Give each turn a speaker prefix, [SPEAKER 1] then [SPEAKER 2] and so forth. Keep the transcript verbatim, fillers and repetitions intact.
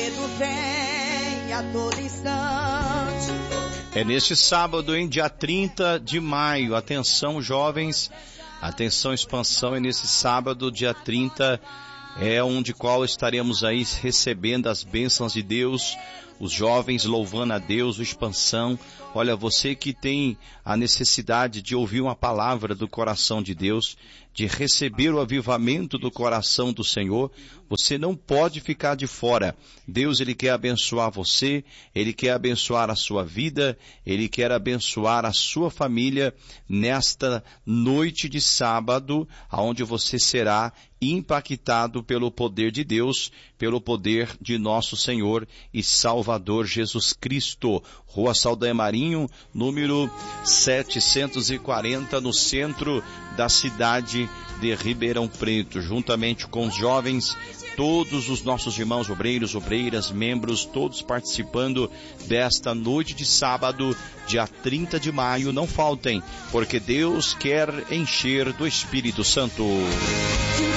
[SPEAKER 1] medo vem a todo instante.
[SPEAKER 2] É neste sábado, em dia trinta de maio, atenção jovens, atenção expansão, é nesse sábado, dia trinta, é onde qual estaremos aí recebendo as bênçãos de Deus, os jovens louvando a Deus, o expansão. Olha, você que tem a necessidade de ouvir uma palavra do coração de Deus, de receber o avivamento do coração do Senhor, você não pode ficar de fora. Deus, Ele quer abençoar você, Ele quer abençoar a sua vida, Ele quer abençoar a sua família nesta noite de sábado, aonde você será impactado pelo poder de Deus, pelo poder de nosso Senhor e Salvador Jesus Cristo. Rua Saldanha Marinho, número setecentos e quarenta, no centro da cidade de Ribeirão Preto, juntamente com os jovens, todos os nossos irmãos obreiros, obreiras, membros, todos participando desta noite de sábado, dia trinta de maio. Não faltem, porque Deus quer encher do Espírito Santo.